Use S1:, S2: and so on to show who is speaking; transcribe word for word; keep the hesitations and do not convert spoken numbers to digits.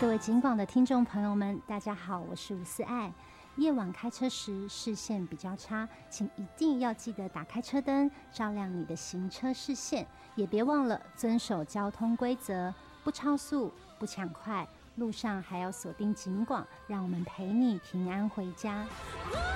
S1: 各位警广的听众朋友们，大家好，我是吴思爱。夜晚开车时视线比较差，请一定要记得打开车灯，照亮你的行车视线，也别忘了遵守交通规则，不超速，不抢快，路上还要锁定警广，让我们陪你平安回家。